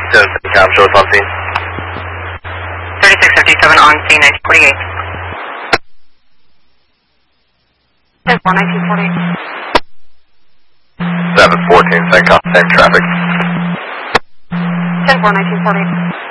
Cam, show us on scene. 3657 on scene, 1948. 1948. 714, same traffic. 10-4, 1948.